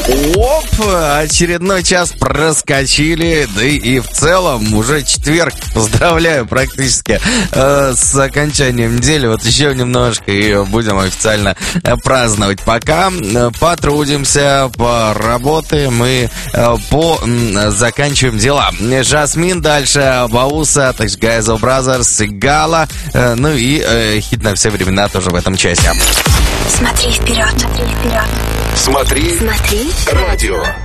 Оп, очередной час проскочили, да и в целом уже четверг. Поздравляю практически с окончанием недели. Вот еще немножко и будем официально праздновать. Пока потрудимся, поработаем и заканчиваем дела. Жасмин, дальше Бауса, также Guys of Brothers, Гала, ну и хит на все времена тоже в этом часе. Смотри вперед, смотри вперед. Смотри радио.